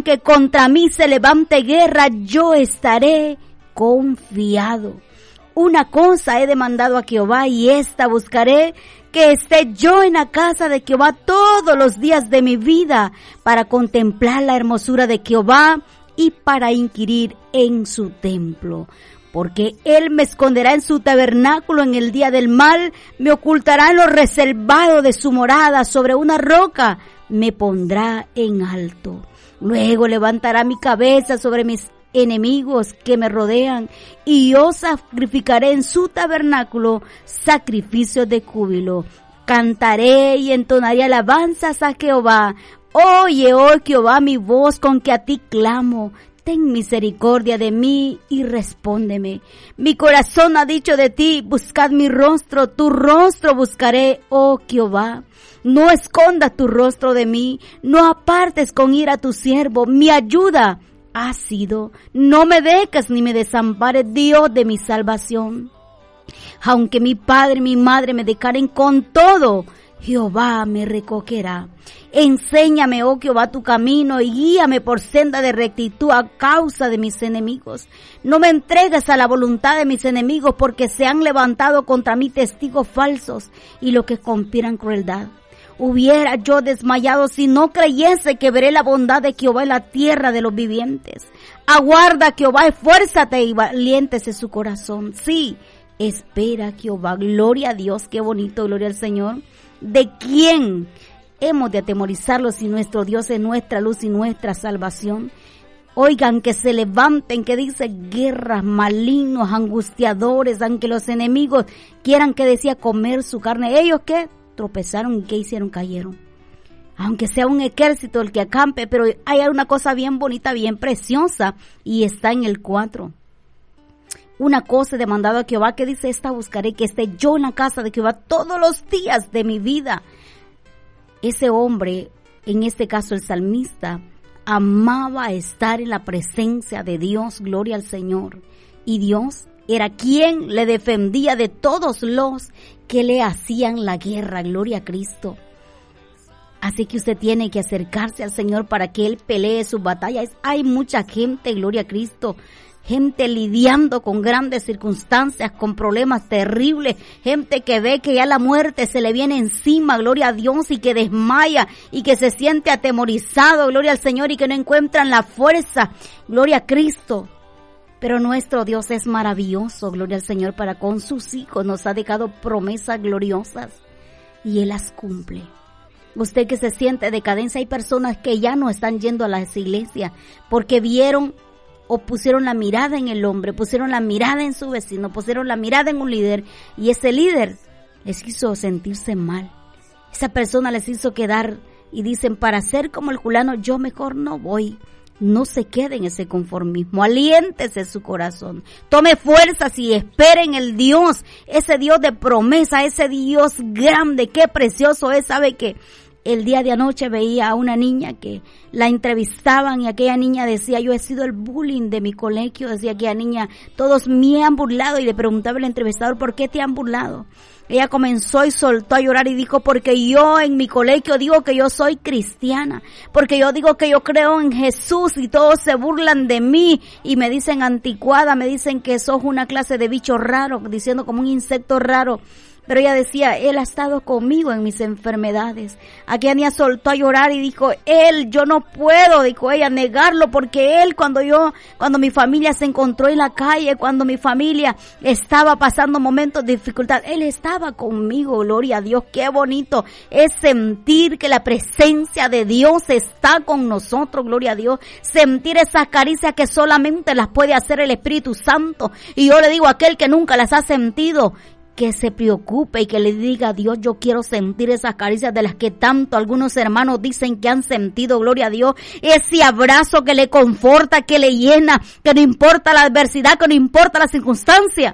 que contra mí se levante guerra, yo estaré confiado. Una cosa he demandado a Jehová y esta buscaré, que esté yo en la casa de Jehová todos los días de mi vida, para contemplar la hermosura de Jehová y para inquirir en su templo. Porque él me esconderá en su tabernáculo en el día del mal, me ocultará en lo reservado de su morada, sobre una roca me pondrá en alto. Luego levantará mi cabeza sobre mis enemigos que me rodean, y yo sacrificaré en su tabernáculo sacrificios de júbilo. Cantaré y entonaré alabanzas a Jehová. Oye, oh Jehová, mi voz con que a ti clamo. Ten misericordia de mí y respóndeme. Mi corazón ha dicho de ti, buscad mi rostro, tu rostro buscaré, oh Jehová. No escondas tu rostro de mí, no apartes con ira a tu siervo. Mi ayuda ha sido, no me dejes ni me desampares, Dios de mi salvación. Aunque mi padre y mi madre me dejaren, con todo Jehová me recogerá. Enséñame, oh Jehová, tu camino y guíame por senda de rectitud a causa de mis enemigos. No me entregues a la voluntad de mis enemigos, porque se han levantado contra mí testigos falsos y los que conspiran crueldad. Hubiera yo desmayado si no creyese que veré la bondad de Jehová en la tierra de los vivientes. Aguarda, Jehová, esfuérzate y valiéntese su corazón. Sí, espera, Jehová. Gloria a Dios, qué bonito, gloria al Señor. ¿De quién hemos de atemorizarlo si nuestro Dios es nuestra luz y nuestra salvación? Oigan, que se levanten, que dice guerras, malignos, angustiadores, aunque los enemigos quieran, que decía, comer su carne. ¿Ellos qué? Tropezaron y ¿qué hicieron? Cayeron. Aunque sea un ejército el que acampe, pero hay una cosa bien bonita, bien preciosa, y está en el 4. Una cosa he demandado a Jehová, que dice, esta buscaré, que esté yo en la casa de Jehová todos los días de mi vida. Ese hombre, en este caso el salmista, amaba estar en la presencia de Dios, gloria al Señor. Y Dios era quien le defendía de todos los que le hacían la guerra, gloria a Cristo. Así que usted tiene que acercarse al Señor para que Él pelee sus batallas. Hay mucha gente, gloria a Cristo, gente lidiando con grandes circunstancias, con problemas terribles, gente que ve que ya la muerte se le viene encima, gloria a Dios, y que desmaya y que se siente atemorizado, gloria al Señor, y que no encuentran la fuerza, gloria a Cristo. Pero nuestro Dios es maravilloso, gloria al Señor, para con sus hijos. Nos ha dejado promesas gloriosas y Él las cumple. Usted que se siente decadencia, hay personas que ya no están yendo a las iglesias porque vieron o pusieron la mirada en el hombre, pusieron la mirada en su vecino, pusieron la mirada en un líder, y ese líder les hizo sentirse mal. Esa persona les hizo quedar y dicen, para ser como el fulano, yo mejor no voy. No se quede en ese conformismo, aliéntese su corazón, tome fuerzas y espere en el Dios, ese Dios de promesa, ese Dios grande, qué precioso es. Sabe que el día de anoche veía a una niña que la entrevistaban y aquella niña decía, yo he sido el bullying de mi colegio, decía aquella niña, todos me han burlado, y le preguntaba al entrevistador, ¿por qué te han burlado? Ella comenzó y soltó a llorar y dijo, porque yo en mi colegio digo que yo soy cristiana, porque yo digo que yo creo en Jesús y todos se burlan de mí y me dicen anticuada, me dicen que sos una clase de bicho raro, diciendo como un insecto raro. Pero ella decía, Él ha estado conmigo en mis enfermedades. Aquella niña soltó a llorar y dijo, yo no puedo, dijo ella, negarlo, porque Él, cuando mi familia se encontró en la calle, cuando mi familia estaba pasando momentos de dificultad, Él estaba conmigo, gloria a Dios. Qué bonito es sentir que la presencia de Dios está con nosotros, gloria a Dios. Sentir esas caricias que solamente las puede hacer el Espíritu Santo. Y yo le digo a aquel que nunca las ha sentido, que se preocupe y que le diga a Dios, yo quiero sentir esas caricias de las que tanto algunos hermanos dicen que han sentido, gloria a Dios, ese abrazo que le conforta, que le llena, que no importa la adversidad, que no importa la circunstancia,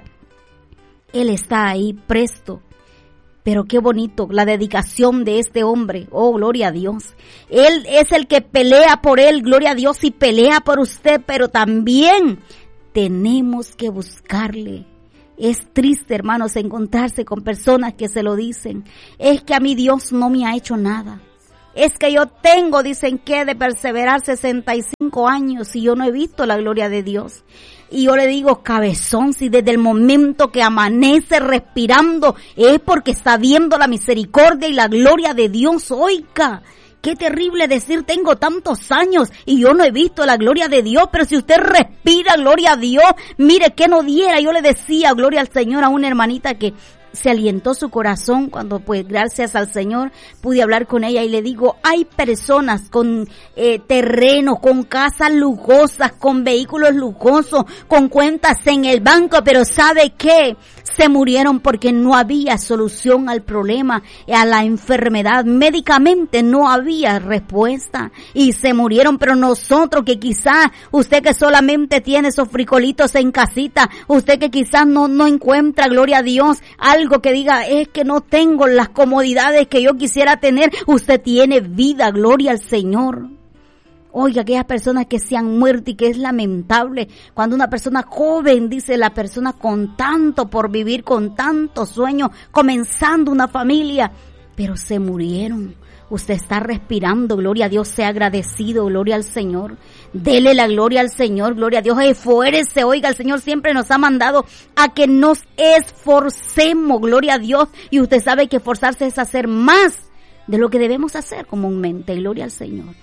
Él está ahí presto. Pero qué bonito la dedicación de este hombre, oh gloria a Dios. Él es el que pelea por él, gloria a Dios, y pelea por usted, pero también tenemos que buscarle. Es triste, hermanos, encontrarse con personas que se lo dicen. Es que a mí Dios no me ha hecho nada. Es que yo tengo, dicen que de perseverar 65 5 años y yo no he visto la gloria de Dios. Y yo le digo, cabezón, si desde el momento que amanece respirando es porque está viendo la misericordia y la gloria de Dios. Oiga, qué terrible decir, tengo tantos años y yo no he visto la gloria de Dios, pero si usted respira, gloria a Dios, mire que no diera. Yo le decía, gloria al Señor, a una hermanita que se alientó su corazón cuando, pues, gracias al Señor pude hablar con ella, y le digo, hay personas con terrenos, con casas lujosas, con vehículos lujosos, con cuentas en el banco, pero ¿sabe qué? Se murieron porque no había solución al problema, a la enfermedad. Médicamente no había respuesta y se murieron. Pero nosotros, que quizás usted que solamente tiene esos frijolitos en casita, usted que quizás no encuentra, gloria a Dios, algo que diga, es que no tengo las comodidades que yo quisiera tener, usted tiene vida, gloria al Señor. Oiga, aquellas personas que se han muerto, y que es lamentable cuando una persona joven, dice la persona con tanto por vivir, con tantos sueños, comenzando una familia, pero se murieron. Usted está respirando, gloria a Dios, sea agradecido, gloria al Señor. Dele la gloria al Señor, gloria a Dios, esfuérese. Oiga, el Señor siempre nos ha mandado a que nos esforcemos, gloria a Dios. Y usted sabe que esforzarse es hacer más de lo que debemos hacer comúnmente, gloria al Señor.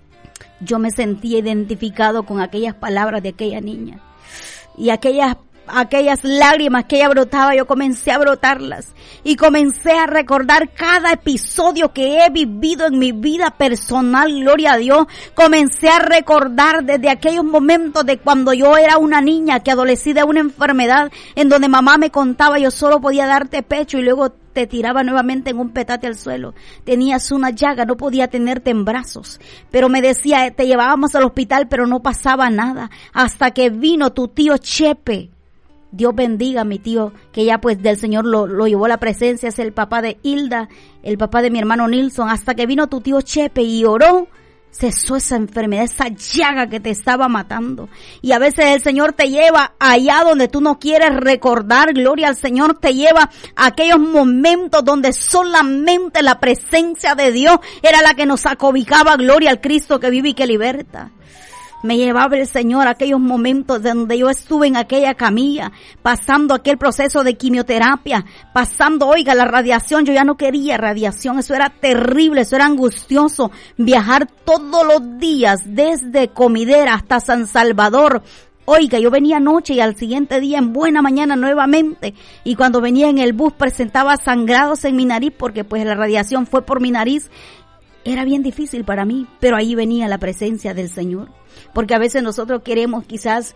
Yo me sentí identificado con aquellas palabras de aquella niña. Y aquellas lágrimas que ella brotaba, yo comencé a brotarlas. Y comencé a recordar cada episodio que he vivido en mi vida personal, gloria a Dios. Comencé a recordar desde aquellos momentos de cuando yo era una niña que adolecí de una enfermedad, en donde mamá me contaba, yo solo podía darte pecho y luego te tiraba nuevamente en un petate al suelo. Tenías una llaga, no podía tenerte en brazos. Pero me decía, te llevábamos al hospital, pero no pasaba nada. Hasta que vino tu tío Chepe. Dios bendiga a mi tío, que ya pues del Señor lo llevó a la presencia. Es el papá de Hilda, el papá de mi hermano Nilson. Hasta que vino tu tío Chepe y oró, cesó esa enfermedad, esa llaga que te estaba matando. Y a veces el Señor te lleva allá donde tú no quieres recordar, gloria al Señor, te lleva a aquellos momentos donde solamente la presencia de Dios era la que nos acobijaba, gloria al Cristo que vive y que liberta. Me llevaba el Señor a aquellos momentos donde yo estuve en aquella camilla, pasando aquel proceso de quimioterapia, pasando, oiga, la radiación. Yo ya no quería radiación, eso era terrible, eso era angustioso. Viajar todos los días desde Comidera hasta San Salvador. Oiga, yo venía anoche y al siguiente día en buena mañana nuevamente. Y cuando venía en el bus presentaba sangrados en mi nariz porque pues la radiación fue por mi nariz. Era bien difícil para mí, pero ahí venía la presencia del Señor. Porque a veces nosotros queremos quizás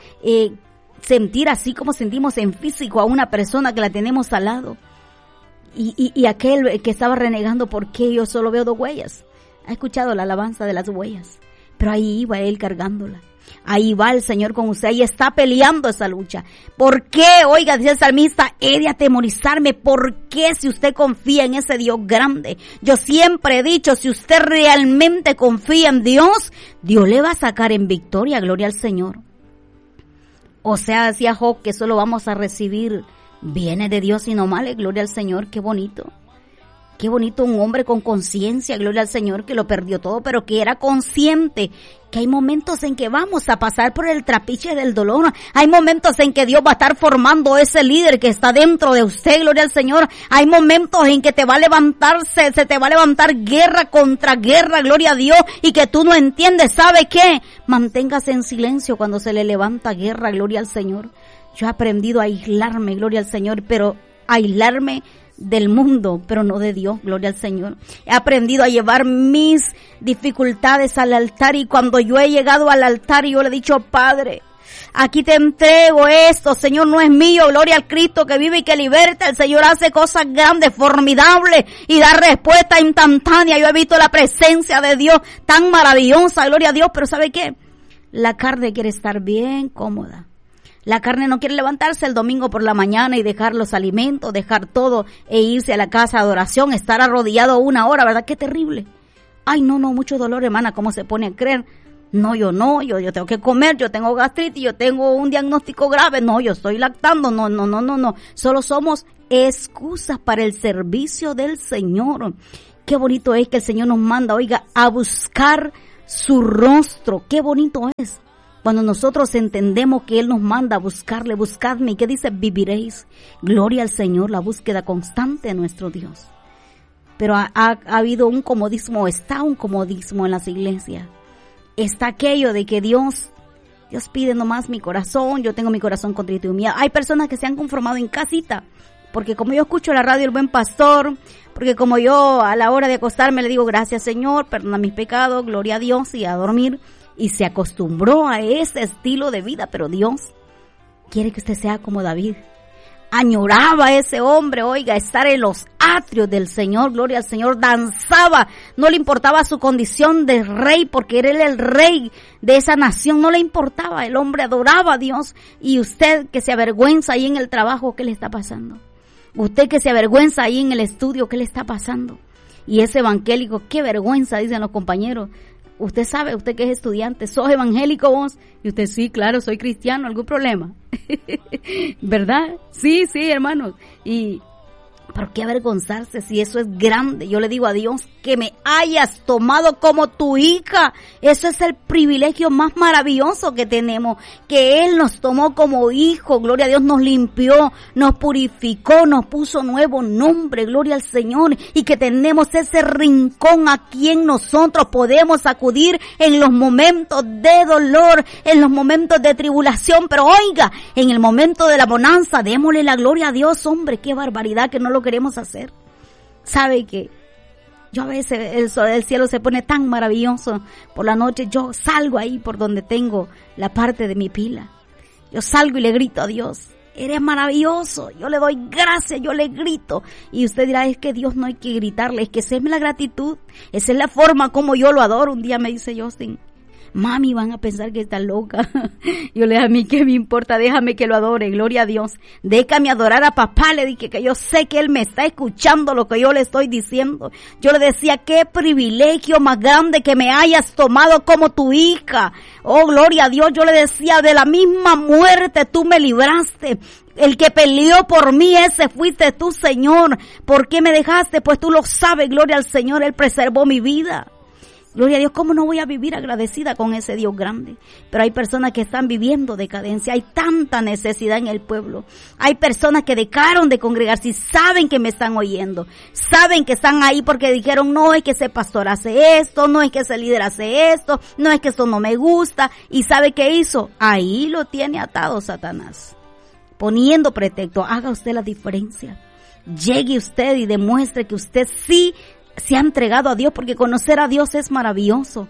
sentir así como sentimos en físico a una persona que la tenemos al lado. Y aquel que estaba renegando, ¿por qué yo solo veo 2 huellas? ¿Ha escuchado la alabanza de las huellas? Pero ahí iba él cargándola. Ahí va el Señor con usted y está peleando esa lucha. ¿Por qué? Oiga, dice el salmista, he de atemorizarme. ¿Por qué si usted confía en ese Dios grande? Yo siempre he dicho, si usted realmente confía en Dios, Dios le va a sacar en victoria, gloria al Señor. O sea, decía Job, que solo vamos a recibir bienes de Dios y no males, gloria al Señor, qué bonito. Qué bonito un hombre con conciencia, gloria al Señor, que lo perdió todo, pero que era consciente que hay momentos en que vamos a pasar por el trapiche del dolor. Hay momentos en que Dios va a estar formando ese líder que está dentro de usted, gloria al Señor. Hay momentos en que te va a levantarse, se te va a levantar guerra contra guerra, gloria a Dios, y que tú no entiendes. ¿Sabe qué? Manténgase en silencio cuando se le levanta guerra, gloria al Señor. Yo he aprendido a aislarme, gloria al Señor, pero aislarme del mundo, pero no de Dios, gloria al Señor. He aprendido a llevar mis dificultades al altar, y cuando yo he llegado al altar y yo le he dicho, Padre, aquí te entrego esto, Señor, no es mío, gloria al Cristo que vive y que liberta. El Señor hace cosas grandes, formidables, y da respuesta instantánea. Yo he visto la presencia de Dios tan maravillosa, gloria a Dios, pero ¿sabe qué? La carne quiere estar bien cómoda. La carne no quiere levantarse el domingo por la mañana y dejar los alimentos, dejar todo e irse a la casa de adoración, estar arrodillado 1 hora, ¿verdad? Qué terrible. Ay, no, mucho dolor, hermana, ¿cómo se pone a creer? No, yo tengo que comer, yo tengo gastritis, yo tengo un diagnóstico grave, no, yo estoy lactando, no. Solo somos excusas para el servicio del Señor. Qué bonito es que el Señor nos manda, oiga, a buscar su rostro. Qué bonito es cuando nosotros entendemos que Él nos manda a buscarle, buscadme, y que dice, viviréis. Gloria al Señor, la búsqueda constante de nuestro Dios. Pero ha habido un comodismo, está un comodismo en las iglesias. Está aquello de que Dios pide nomás mi corazón, yo tengo mi corazón contrito y humillado. Hay personas que se han conformado en casita, porque como yo escucho la radio El Buen Pastor, porque como yo a la hora de acostarme le digo, gracias Señor, perdona mis pecados, gloria a Dios, y a dormir, y se acostumbró a ese estilo de vida. Pero Dios quiere que usted sea como David. Añoraba ese hombre, oiga, estar en los atrios del Señor, gloria al Señor, danzaba, no le importaba su condición de rey, porque era él el rey de esa nación, no le importaba, el hombre adoraba a Dios. Y usted que se avergüenza ahí en el trabajo, ¿qué le está pasando? Usted que se avergüenza ahí en el estudio, ¿qué le está pasando? Y ese evangélico, qué vergüenza, dicen los compañeros. Usted sabe, usted que es estudiante, ¿sos evangélico vos? Y usted, sí, claro, soy cristiano, ¿algún problema? ¿Verdad? Sí, hermanos. Y ¿por qué avergonzarse si eso es grande? Yo le digo a Dios, que me hayas tomado como tu hija. Eso es el privilegio más maravilloso que tenemos, que Él nos tomó como hijo. Gloria a Dios, nos limpió, nos purificó, nos puso nuevo nombre, gloria al Señor, y que tenemos ese rincón a quien nosotros podemos acudir en los momentos de dolor, en los momentos de tribulación. Pero oiga, en el momento de la bonanza, démosle la gloria a Dios. Hombre, qué barbaridad que no lo queremos hacer. ¿Sabe qué? Yo a veces el sol del cielo se pone tan maravilloso por la noche, yo salgo ahí por donde tengo la parte de mi pila. Yo salgo y le grito a Dios, eres maravilloso, yo le doy gracias, yo le grito. Y usted dirá, es que Dios no hay que gritarle, es que esa es la gratitud, esa es la forma como yo lo adoro. Un día me dice Justin, mami, van a pensar que está loca. Yo le dije, a mí qué me importa, déjame que lo adore, gloria a Dios. Déjame adorar a papá, le dije que yo sé que Él me está escuchando lo que yo le estoy diciendo. Yo le decía, qué privilegio más grande que me hayas tomado como tu hija. Oh, gloria a Dios, yo le decía, de la misma muerte tú me libraste. El que peleó por mí, ese fuiste tú, Señor. ¿Por qué me dejaste? Pues tú lo sabes, gloria al Señor, Él preservó mi vida. Gloria a Dios, ¿cómo no voy a vivir agradecida con ese Dios grande? Pero hay personas que están viviendo decadencia, hay tanta necesidad en el pueblo. Hay personas que dejaron de congregarse y saben que me están oyendo. Saben que están ahí porque dijeron, no es que ese pastor hace esto, no es que ese líder hace esto, no es que eso no me gusta. ¿Y sabe qué hizo? Ahí lo tiene atado Satanás, poniendo pretexto. Haga usted la diferencia. Llegue usted y demuestre que usted sí se ha entregado a Dios, porque conocer a Dios es maravilloso.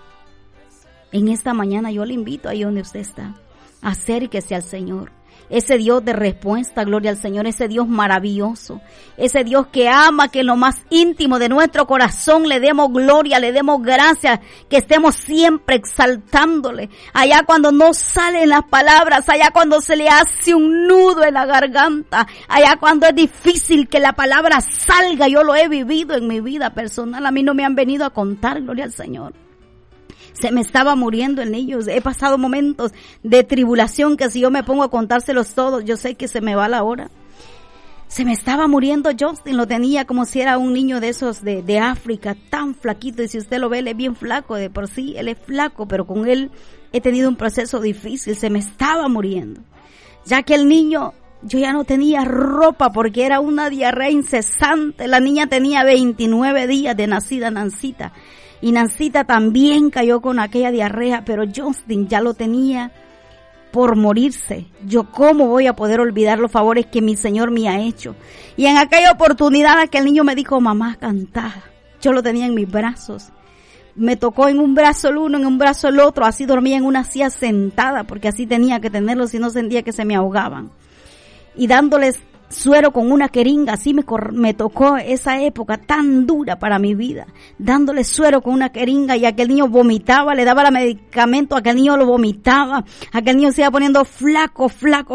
En esta mañana yo le invito ahí donde usted está, acérquese al Señor, ese Dios de respuesta, gloria al Señor, ese Dios maravilloso, ese Dios que ama, que en lo más íntimo de nuestro corazón le demos gloria, le demos gracias, que estemos siempre exaltándole, allá cuando no salen las palabras, allá cuando se le hace un nudo en la garganta, allá cuando es difícil que la palabra salga. Yo lo he vivido en mi vida personal, a mí no me han venido a contar, gloria al Señor. Se me estaba muriendo el niño, he pasado momentos de tribulación que si yo me pongo a contárselos todos, yo sé que se me va la hora. Se me estaba muriendo Justin, lo tenía como si era un niño de esos de África, tan flaquito, y si usted lo ve, él es bien flaco, de por sí, él es flaco, pero con él he tenido un proceso difícil, se me estaba muriendo. Ya que el niño, yo ya no tenía ropa porque era una diarrea incesante, la niña tenía 29 días de nacida, Nancita. Y Nancita también cayó con aquella diarrea, pero Justin ya lo tenía por morirse. Yo cómo voy a poder olvidar los favores que mi Señor me ha hecho. Y en aquella oportunidad aquel niño me dijo, mamá, cantá. Yo lo tenía en mis brazos. Me tocó en un brazo el uno, en un brazo el otro. Así dormía en una silla sentada, porque así tenía que tenerlo, si no sentía que se me ahogaban. Y dándoles suero con una jeringa, así me tocó esa época tan dura para mi vida, dándole suero con una jeringa, y aquel niño vomitaba, le daba el medicamento, aquel niño lo vomitaba, aquel niño se iba poniendo flaco,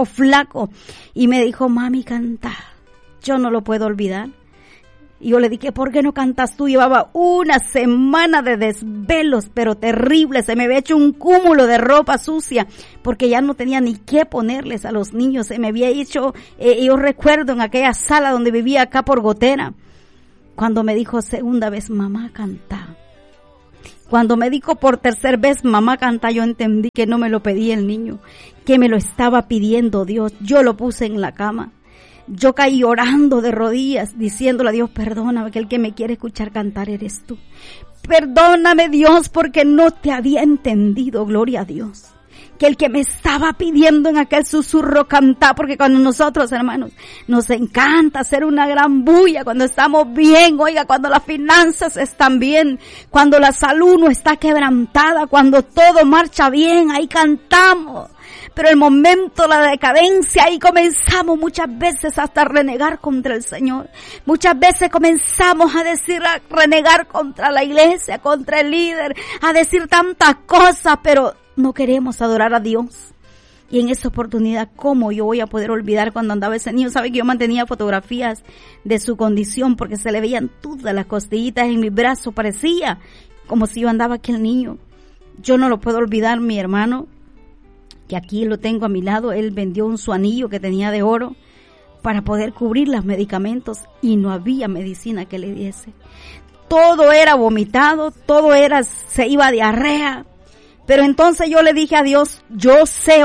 y me dijo, mami, canta. Yo no lo puedo olvidar. Y yo le dije, ¿por qué no cantas tú? Llevaba una semana de desvelos, pero terrible. Se me había hecho un cúmulo de ropa sucia, porque ya no tenía ni qué ponerles a los niños. Se me había hecho, yo recuerdo en aquella sala donde vivía acá por Gotera, cuando me dijo segunda vez, mamá, canta. Cuando me dijo por tercera vez, mamá, canta, yo entendí que no me lo pedía el niño, que me lo estaba pidiendo Dios. Yo lo puse en la cama. Yo caí orando de rodillas, diciéndole a Dios, perdóname, que el que me quiere escuchar cantar eres tú. Perdóname, Dios, porque no te había entendido, gloria a Dios. Que el que me estaba pidiendo en aquel susurro cantar, porque cuando nosotros, hermanos, nos encanta hacer una gran bulla, cuando estamos bien, oiga, cuando las finanzas están bien, cuando la salud no está quebrantada, cuando todo marcha bien, ahí cantamos. Pero el momento, la decadencia, ahí comenzamos muchas veces hasta a renegar contra el Señor. Muchas veces comenzamos a renegar contra la iglesia, contra el líder, a decir tantas cosas, pero no queremos adorar a Dios. Y en esa oportunidad, ¿cómo yo voy a poder olvidar cuando andaba ese niño? Sabe que yo mantenía fotografías de su condición porque se le veían todas las costillitas en mi brazo. Parecía como si yo andaba aquel niño. Yo no lo puedo olvidar, mi hermano, que aquí lo tengo a mi lado. Él vendió su anillo que tenía de oro para poder cubrir los medicamentos y no había medicina que le diese. Todo era vomitado, se iba a diarrea. Pero entonces yo le dije a Dios, yo sé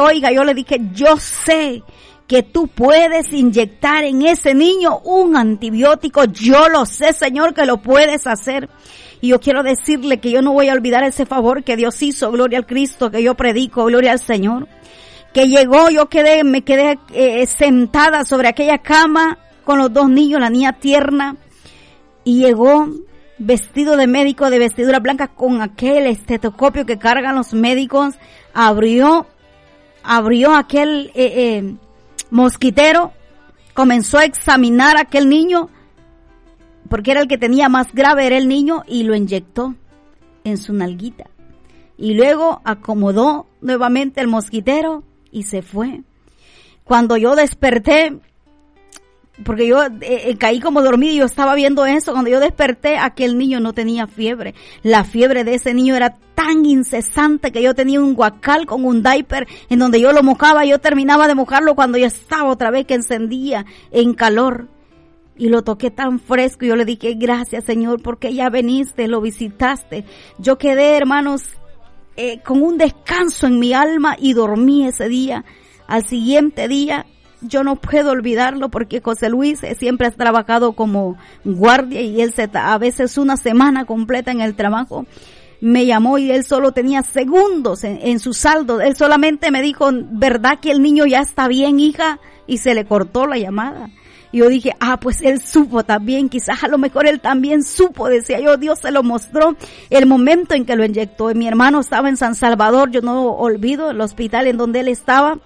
que tú puedes inyectar en ese niño un antibiótico. Yo lo sé, Señor, que lo puedes hacer. Y yo quiero decirle que yo no voy a olvidar ese favor que Dios hizo, gloria al Cristo, que yo predico, gloria al Señor. Que llegó, me quedé sentada sobre aquella cama con los dos niños, la niña tierna, y llegó vestido de médico, de vestidura blanca, con aquel estetoscopio que cargan los médicos, abrió aquel mosquitero, comenzó a examinar a aquel niño, porque era el que tenía más grave, era el niño, y lo inyectó en su nalguita. Y luego acomodó nuevamente el mosquitero y se fue. Cuando yo desperté, porque yo caí como dormida y yo estaba viendo eso, cuando yo desperté, aquel niño no tenía fiebre. La fiebre de ese niño era tan incesante que yo tenía un guacal con un diaper en donde yo lo mojaba. Yo terminaba de mojarlo cuando yo estaba otra vez que encendía en calor. Y lo toqué tan fresco y yo le dije, gracias, Señor, porque ya veniste, lo visitaste. Yo quedé, hermanos, con un descanso en mi alma y dormí ese día. Al siguiente día, yo no puedo olvidarlo porque José Luis siempre ha trabajado como guardia y él a veces una semana completa en el trabajo. Me llamó y él solo tenía segundos en su saldo. Él solamente me dijo, ¿verdad que el niño ya está bien, hija? Y se le cortó la llamada. Y yo dije, pues él supo también, quizás a lo mejor él también supo, decía yo, Dios se lo mostró el momento en que lo inyectó. Y mi hermano estaba en San Salvador, yo no olvido el hospital en donde él estaba,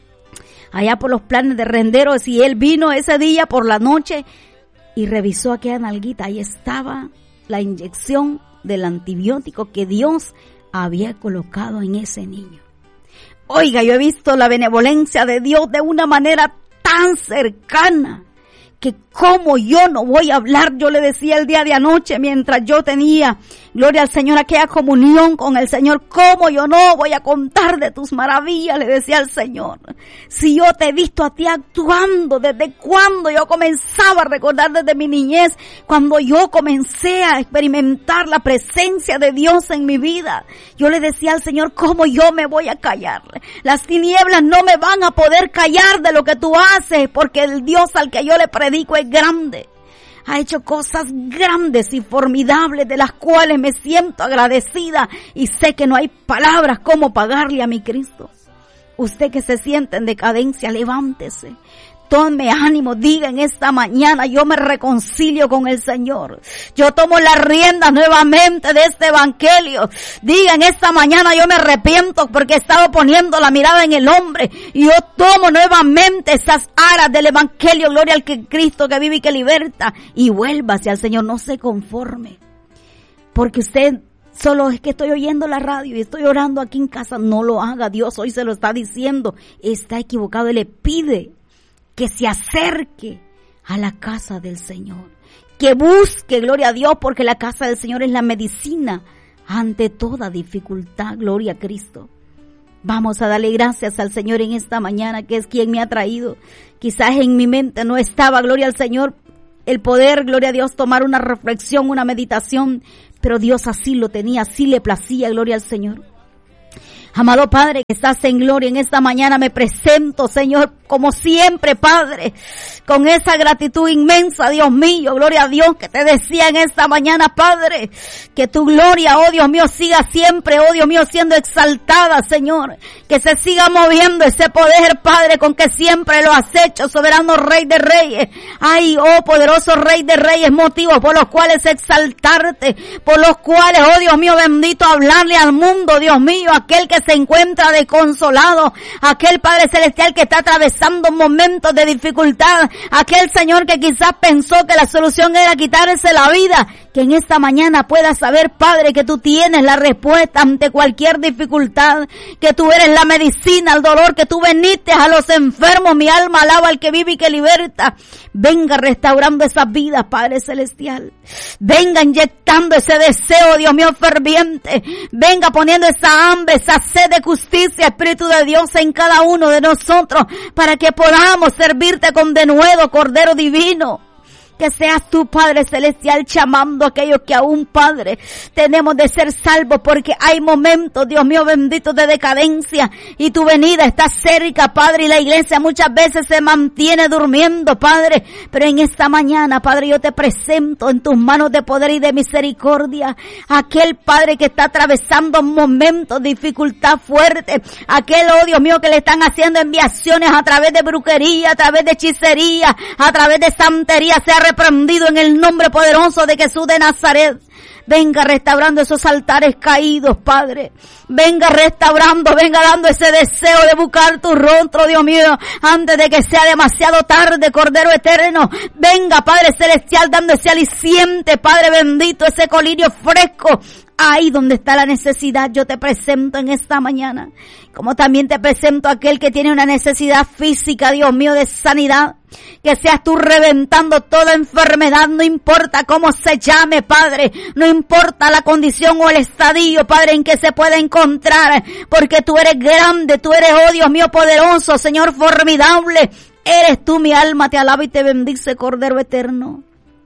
allá por los Planes de Renderos, y él vino ese día por la noche y revisó aquella nalguita, ahí estaba la inyección del antibiótico que Dios había colocado en ese niño. Oiga, yo he visto la benevolencia de Dios de una manera tan cercana, que como yo no voy a hablar, yo le decía el día de anoche, mientras yo tenía, gloria al Señor, aquella comunión con el Señor, como yo no voy a contar de tus maravillas, le decía al Señor. Si yo te he visto a ti actuando, desde cuando yo comenzaba a recordar desde mi niñez, cuando yo comencé a experimentar la presencia de Dios en mi vida, yo le decía al Señor, ¿cómo yo me voy a callar? Las tinieblas no me van a poder callar de lo que tú haces, porque el Dios al que yo le predico es grande. Ha hecho cosas grandes y formidables de las cuales me siento agradecida y sé que no hay palabras como pagarle a mi Cristo. Usted que se siente en decadencia, levántese. Tome ánimo, diga en esta mañana, yo me reconcilio con el Señor. Yo tomo las riendas nuevamente de este evangelio. Diga en esta mañana, yo me arrepiento porque he estado poniendo la mirada en el hombre. Y yo tomo nuevamente esas aras del evangelio, gloria al que Cristo que vive y que liberta. Y vuélvase al Señor, no se conforme. Porque usted solo es que estoy oyendo la radio y estoy orando aquí en casa. No lo haga, Dios hoy se lo está diciendo. Está equivocado, Él le pide que se acerque a la casa del Señor, que busque, gloria a Dios, porque la casa del Señor es la medicina ante toda dificultad, gloria a Cristo. Vamos a darle gracias al Señor en esta mañana, que es quien me ha traído. Quizás en mi mente no estaba, gloria al Señor, el poder, gloria a Dios, tomar una reflexión, una meditación, pero Dios así lo tenía, así le placía, gloria al Señor. Amado Padre, que estás en gloria, en esta mañana me presento, Señor, como siempre, Padre, con esa gratitud inmensa, Dios mío, gloria a Dios, que te decía en esta mañana, Padre, que tu gloria, oh Dios mío, siga siempre, oh Dios mío, siendo exaltada, Señor, que se siga moviendo ese poder, Padre, con que siempre lo has hecho, soberano Rey de Reyes. Ay, oh poderoso Rey de Reyes, motivos por los cuales exaltarte, por los cuales, oh Dios mío, bendito, hablarle al mundo, Dios mío, aquel que se encuentra desconsolado, aquel Padre Celestial que está atravesando momentos de dificultad, aquel Señor que quizás pensó que la solución era quitarse la vida, que en esta mañana pueda saber, Padre, que tú tienes la respuesta ante cualquier dificultad, que tú eres la medicina al dolor, que tú bendices a los enfermos, mi alma alaba al que vive y que liberta. Venga restaurando esas vidas, Padre Celestial. Venga inyectando ese deseo, Dios mío, ferviente. Venga poniendo esa hambre, esa sed de justicia, Espíritu de Dios, en cada uno de nosotros, para que podamos servirte con denuedo, Cordero Divino. Que seas tú, Padre Celestial, llamando a aquellos que aún, Padre, tenemos de ser salvos, porque hay momentos, Dios mío bendito, de decadencia, y tu venida está cerca, Padre, y la iglesia muchas veces se mantiene durmiendo, Padre, pero en esta mañana, Padre, yo te presento en tus manos de poder y de misericordia, aquel Padre que está atravesando momentos de dificultad fuerte, aquel, oh Dios mío, que le están haciendo enviaciones a través de brujería, a través de hechicería, a través de santería, sea reprendido en el nombre poderoso de Jesús de Nazaret. Venga restaurando esos altares caídos, Padre. Venga restaurando, venga dando ese deseo de buscar tu rostro, Dios mío, antes de que sea demasiado tarde, Cordero Eterno. Venga, Padre Celestial, dando ese aliciente, Padre bendito, ese colirio fresco. Ahí donde está la necesidad, yo te presento en esta mañana. Como también te presento a aquel que tiene una necesidad física, Dios mío, de sanidad. Que seas tú reventando toda enfermedad, no importa cómo se llame, Padre. No importa la condición o el estadio, Padre, en que se pueda encontrar. Porque tú eres grande, tú eres, oh Dios mío, poderoso, Señor formidable. Eres tú, mi alma te alaba y te bendice, Cordero Eterno.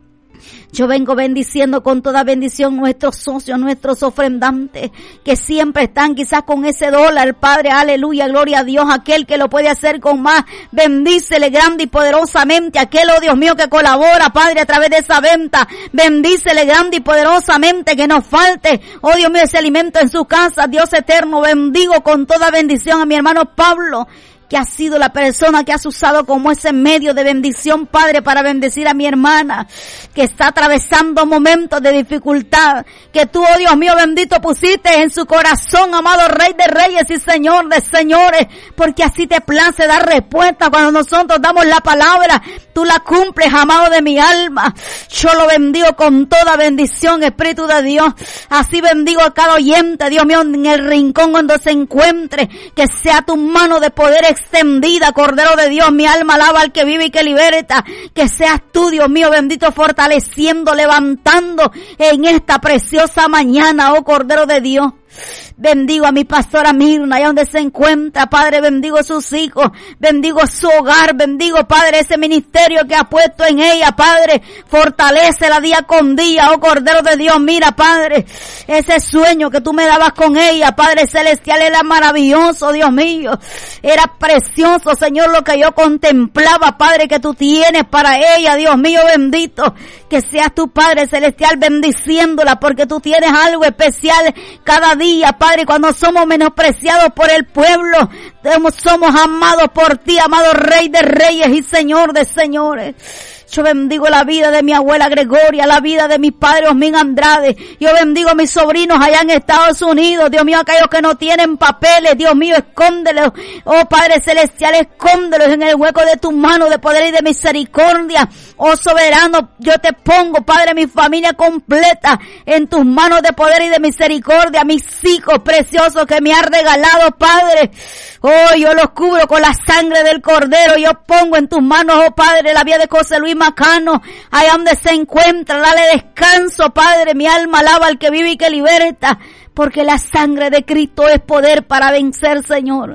Yo vengo bendiciendo con toda bendición nuestros socios, nuestros ofrendantes, que siempre están quizás con ese dólar, Padre, aleluya, gloria a Dios, aquel que lo puede hacer con más, bendícele grande y poderosamente, aquel, oh Dios mío, que colabora, Padre, a través de esa venta, bendícele grande y poderosamente, que nos falte, oh Dios mío, ese alimento en su casa, Dios eterno, bendigo con toda bendición a mi hermano Pablo, que ha sido la persona que has usado como ese medio de bendición, Padre, para bendecir a mi hermana, que está atravesando momentos de dificultad, que tú, oh Dios mío bendito, pusiste en su corazón, amado Rey de Reyes y Señor de Señores, porque así te place dar respuesta cuando nosotros damos la palabra, tú la cumples, amado de mi alma. Yo lo bendigo con toda bendición, Espíritu de Dios. Así bendigo a cada oyente, Dios mío, en el rincón donde se encuentre, que sea tu mano de poder extendida, Cordero de Dios, mi alma alaba al que vive y que liberta, que seas tú, Dios mío bendito, fortaleciendo, levantando en esta preciosa mañana, oh Cordero de Dios. Bendigo a mi pastora Mirna, allá donde se encuentra, Padre, bendigo a sus hijos, bendigo su hogar, bendigo, Padre, ese ministerio que ha puesto en ella, Padre, fortalécela día con día, oh Cordero de Dios, mira, Padre, ese sueño que tú me dabas con ella, Padre Celestial, era maravilloso, Dios mío, era precioso, Señor, lo que yo contemplaba, Padre, que tú tienes para ella, Dios mío bendito, que seas tu Padre Celestial bendiciéndola, porque tú tienes algo especial cada día, Padre, cuando somos menospreciados por el pueblo, somos amados por ti, amado Rey de Reyes y Señor de Señores. Yo bendigo la vida de mi abuela Gregoria, la vida de mi padre Osmin Andrade. Yo bendigo a mis sobrinos allá en Estados Unidos. Dios mío, aquellos que no tienen papeles, Dios mío, escóndelos. Oh Padre Celestial, escóndelos en el hueco de tu mano de poder y de misericordia. Oh soberano, yo te pongo, Padre, mi familia completa en tus manos de poder y de misericordia. Mis hijos preciosos que me has regalado, Padre. Oh, yo los cubro con la sangre del Cordero. Yo pongo en tus manos, oh Padre, la vida de José Luis Macano, allá donde se encuentra. Dale descanso, Padre. Mi alma alaba al que vive y que liberta, porque la sangre de Cristo es poder para vencer, Señor.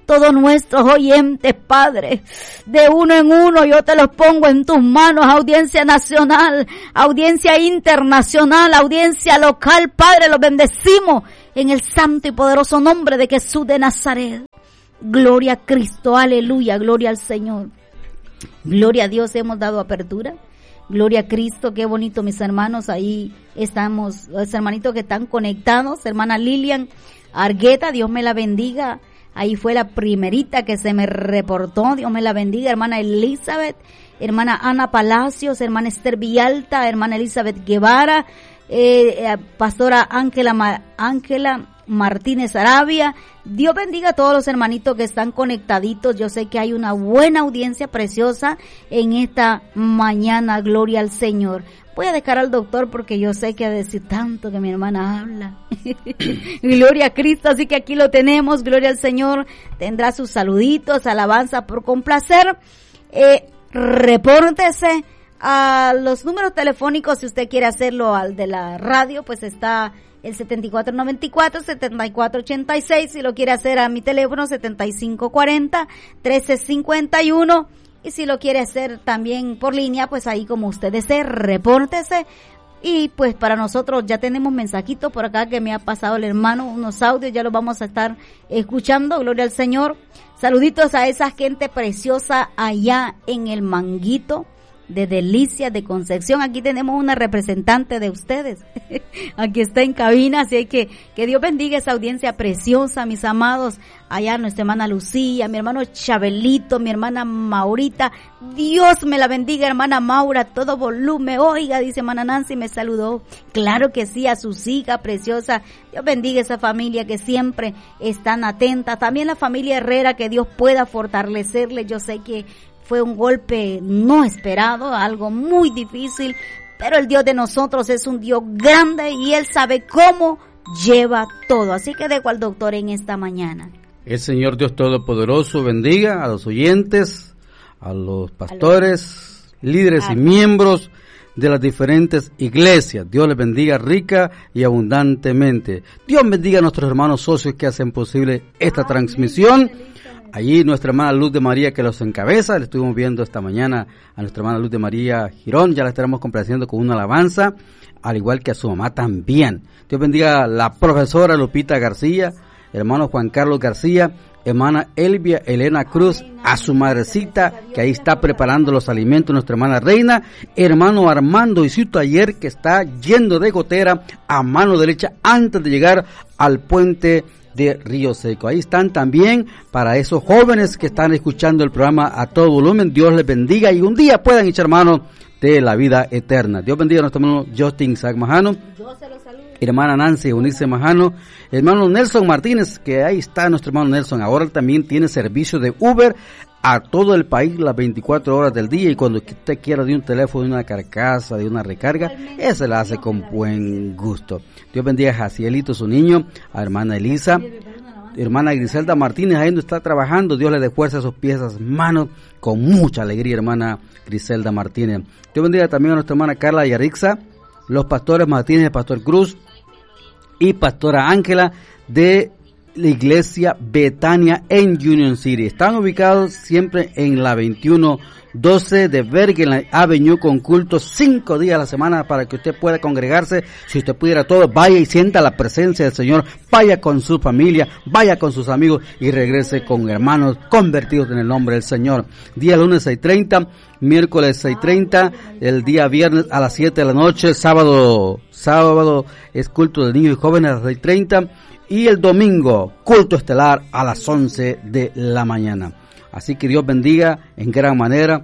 todos nuestros oyentes, Padre, de uno en uno, yo te los pongo en tus manos, audiencia nacional, audiencia internacional, audiencia local, Padre, los bendecimos en el santo y poderoso nombre de Jesús de Nazaret. Gloria a Cristo, aleluya, gloria al Señor. Gloria a Dios, hemos dado apertura. Gloria a Cristo, qué bonito, mis hermanos, ahí estamos, los hermanitos que están conectados, hermana Lilian Argueta, Dios me la bendiga, ahí fue la primerita que se me reportó, Dios me la bendiga, hermana Elizabeth, hermana Ana Palacios, hermana Esther Villalta, hermana Elizabeth Guevara, pastora Ángela Martínez Arabia. Dios bendiga a todos los hermanitos que están conectaditos. Yo sé que hay una buena audiencia preciosa en esta mañana. Gloria al Señor. Voy a dejar al doctor porque yo sé que ha de decir tanto que mi hermana habla. Gloria a Cristo, así que aquí lo tenemos. Gloria al Señor. Tendrá sus saluditos, alabanza por complacer. Repórtese a los números telefónicos si usted quiere hacerlo al de la radio, pues está el 7494-7486, si lo quiere hacer a mi teléfono 7540-1351, y si lo quiere hacer también por línea, pues ahí como usted desee, repórtese. Y pues para nosotros ya tenemos mensajitos por acá que me ha pasado el hermano, unos audios, ya los vamos a estar escuchando, gloria al Señor. Saluditos a esa gente preciosa allá en el Manguito de Delicias de Concepción. Aquí tenemos una representante de ustedes. Aquí está en cabina, así que Dios bendiga esa audiencia preciosa, mis amados. Allá nuestra hermana Lucía, mi hermano Chabelito, mi hermana Maurita. Dios me la bendiga, hermana Maura, todo volumen. Oiga, dice hermana Nancy, me saludó. Claro que sí, a sus hijas preciosas. Dios bendiga esa familia que siempre están atentas. También la familia Herrera, que Dios pueda fortalecerle. Yo sé que fue un golpe no esperado, algo muy difícil, pero el Dios de nosotros es un Dios grande y Él sabe cómo lleva todo. Así que dejo al doctor en esta mañana. El Señor Dios Todopoderoso bendiga a los oyentes, a los pastores, líderes y miembros de las diferentes iglesias. Dios les bendiga rica y abundantemente. Dios bendiga a nuestros hermanos socios que hacen posible esta transmisión. Allí nuestra hermana Luz de María que los encabeza, le estuvimos viendo esta mañana a nuestra hermana Luz de María Girón, ya la estaremos complaciendo con una alabanza, al igual que a su mamá también. Dios bendiga a la profesora Lupita García, hermano Juan Carlos García, hermana Elvia Elena Cruz, a su madrecita que ahí está preparando los alimentos, nuestra hermana Reina, hermano Armando y su taller que está yendo de gotera a mano derecha antes de llegar al puente de Río Seco. Ahí están también para esos jóvenes que están escuchando el programa a todo volumen. Dios les bendiga y un día puedan echar mano de la vida eterna. Dios bendiga a nuestro hermano Justin Isaac Majano, hermana Nancy Eunice Majano, hermano Nelson Martínez, que ahí está nuestro hermano Nelson. Ahora también tiene servicio de Uber a todo el país las 24 horas del día, y cuando usted quiera de un teléfono, de una carcasa, de una recarga, ese la hace con buen gusto. Dios bendiga a Jacielito, su niño, a hermana Elisa, hermana Griselda Martínez, ahí donde está trabajando. Dios le dé fuerza a sus pies, a sus manos, con mucha alegría, hermana Griselda Martínez. Dios bendiga también a nuestra hermana Carla Yarixa, los pastores Martínez, pastor Cruz y pastora Ángela de la iglesia Betania en Union City. Están ubicados siempre en la 2112 de Bergen Avenue, con cultos 5 días a la semana para que usted pueda congregarse. Si usted pudiera todo, vaya y sienta la presencia del Señor, vaya con su familia, vaya con sus amigos y regrese con hermanos convertidos en el nombre del Señor. Día lunes 6:30, miércoles 6:30, el día viernes a las 7 de la noche, sábado es culto de niños y jóvenes a las 6:30, y el domingo, culto estelar a las 11 de la mañana. Así que Dios bendiga en gran manera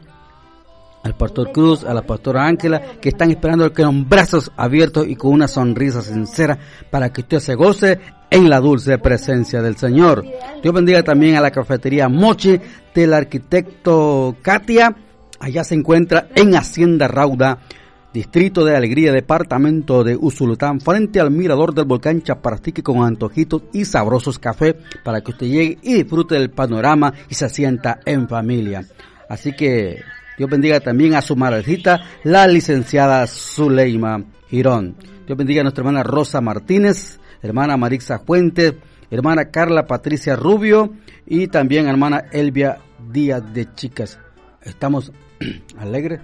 al pastor Cruz, a la pastora Ángela, que están esperando con brazos abiertos y con una sonrisa sincera para que usted se goce en la dulce presencia del Señor. Dios bendiga también a la cafetería Mochi del arquitecto Katia. Allá se encuentra en Hacienda Rauda, Distrito de Alegría, departamento de Usulután, frente al mirador del volcán Chaparastique, con antojitos y sabrosos café para que usted llegue y disfrute del panorama y se sienta en familia. Así que Dios bendiga también a su madrecita, la licenciada Zuleima Girón. Dios bendiga a nuestra hermana Rosa Martínez, hermana Marixa Fuentes, hermana Carla Patricia Rubio y también hermana Elvia Díaz de Chicas. Estamos alegres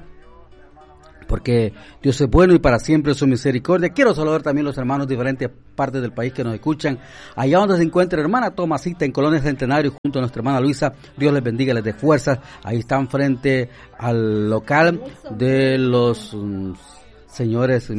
porque Dios es bueno y para siempre su misericordia. Quiero saludar también a los hermanos de diferentes partes del país que nos escuchan. Allá donde se encuentra hermana Tomasita en Colonia Centenario junto a nuestra hermana Luisa, Dios les bendiga, les dé fuerzas. Ahí están frente al local de los señores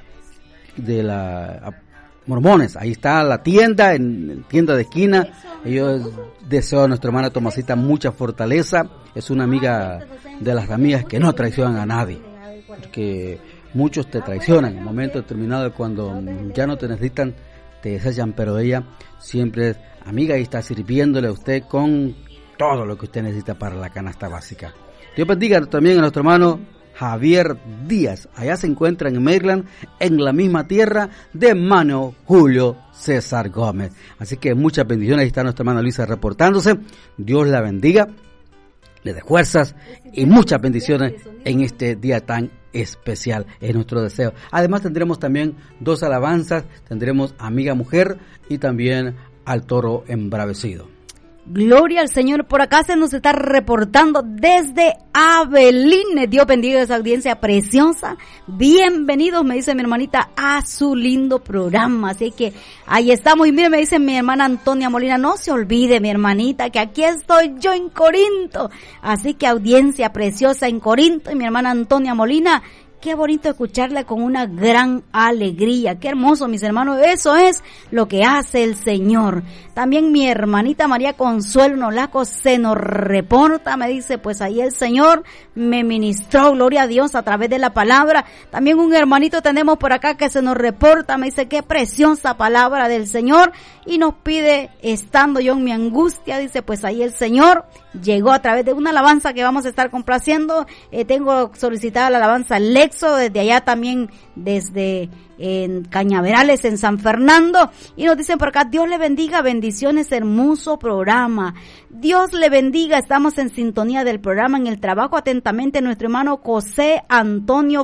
de la mormones. Ahí está la tienda, en tienda de esquina. Yo deseo a nuestra hermana Tomasita mucha fortaleza. Es una amiga de las amigas que no traicionan a nadie, porque muchos te traicionan en un momento determinado, cuando ya no te necesitan te desechan, pero ella siempre es amiga y está sirviéndole a usted con todo lo que usted necesita para la canasta básica. Dios bendiga también a nuestro hermano Javier Díaz, allá se encuentra en Maryland, en la misma tierra de hermano Julio César Gómez. Así que muchas bendiciones. Ahí está nuestra hermana Luisa reportándose. Dios la bendiga, le dé fuerzas y muchas bendiciones en este día tan especial, es nuestro deseo. Además tendremos también 2 alabanzas, tendremos Amiga Mujer y también Al Toro Embravecido. Gloria al Señor. Por acá se nos está reportando desde Abilene. Dios bendiga esa audiencia preciosa. Bienvenidos, me dice mi hermanita, a su lindo programa. Así que ahí estamos. Y mire, me dice mi hermana Antonia Molina, no se olvide, mi hermanita, que aquí estoy yo en Corinto. Así que audiencia preciosa en Corinto. Y mi hermana Antonia Molina, qué bonito escucharla con una gran alegría. Qué hermoso, mis hermanos. Eso es lo que hace el Señor. También mi hermanita María Consuelo Nolaco se nos reporta. Me dice, pues ahí el Señor me ministró, gloria a Dios, a través de la palabra. También un hermanito tenemos por acá que se nos reporta. Me dice, qué preciosa palabra del Señor. Y nos pide, estando yo en mi angustia, dice, pues ahí el Señor llegó a través de una alabanza que vamos a estar complaciendo. Tengo solicitada la alabanza Lexo, desde allá también, desde en Cañaverales, en San Fernando. Y nos dicen por acá, Dios le bendiga, bendiciones, hermoso programa. Dios le bendiga, estamos en sintonía del programa, en el trabajo atentamente nuestro hermano José Antonio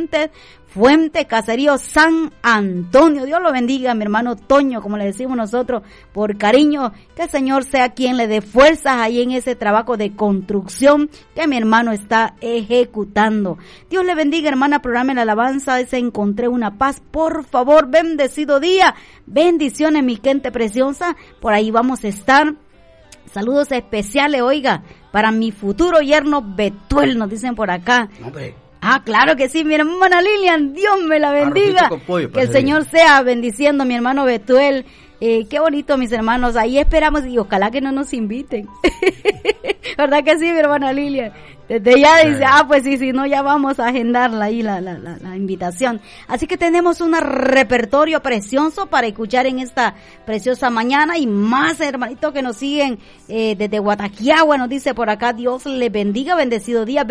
Fuente, Caserío San Antonio. Dios lo bendiga, mi hermano Toño, como le decimos nosotros, por cariño. Que el Señor sea quien le dé fuerzas ahí en ese trabajo de construcción que mi hermano está ejecutando. Dios le bendiga, hermana, programa la alabanza. Se encontré una paz, por favor, bendecido día. Bendiciones, mi gente preciosa. Por ahí vamos a estar. Saludos especiales, oiga, para mi futuro yerno Betuel, nos dicen por acá. Hombre. Ah, claro que sí, mi hermana Lilian, Dios me la bendiga. Pollo, que el Señor sea bendiciendo a mi hermano Betuel. Qué bonito, mis hermanos. Ahí esperamos y ojalá que no nos inviten. ¿Verdad que sí, mi hermana Lilian? Desde ya dice, pues sí, si no, ya vamos a agendarla ahí la invitación. Así que tenemos un repertorio precioso para escuchar en esta preciosa mañana. Y más hermanitos que nos siguen desde Guataquiagua, nos dice por acá, Dios le bendiga, bendecido día,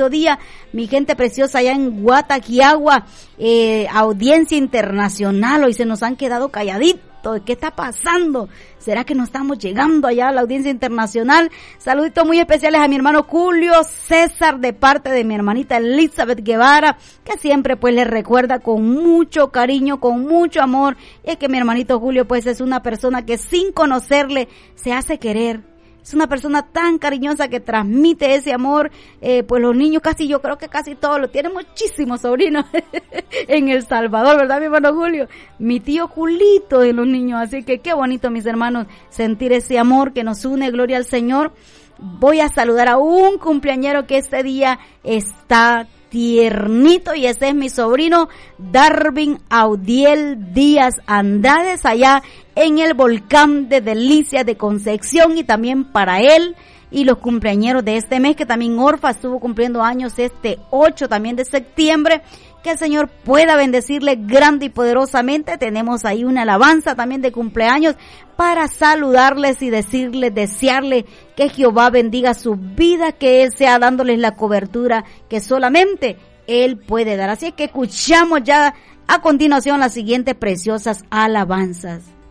mi gente preciosa allá en Guataquiagua, audiencia internacional. Hoy se nos han quedado calladitos. ¿Qué está pasando? ¿Será que no estamos llegando allá a la audiencia internacional? Saluditos muy especiales a mi hermano Julio César, de parte de mi hermanita Elizabeth Guevara, que siempre pues le recuerda con mucho cariño, con mucho amor. Y es que mi hermanito Julio pues es una persona que sin conocerle se hace querer. Es una persona tan cariñosa que transmite ese amor. Pues los niños yo creo que casi todos lo tienen, muchísimos sobrinos en El Salvador, ¿verdad, mi hermano Julio? Mi tío Julito de los niños. Así que qué bonito, mis hermanos, sentir ese amor que nos une, gloria al Señor. Voy a saludar a un cumpleañero que este día está tiernito, y ese es mi sobrino Darwin Audiel Díaz Andrades, allá en el volcán de Delicias de Concepción. Y también para él y los cumpleañeros de este mes, que también Orfa estuvo cumpliendo años este 8 también de septiembre. Que el Señor pueda bendecirle grande y poderosamente. Tenemos ahí una alabanza también de cumpleaños para saludarles y desearle que Jehová bendiga su vida, que Él sea dándoles la cobertura que solamente Él puede dar. Así es que escuchamos ya a continuación las siguientes preciosas alabanzas.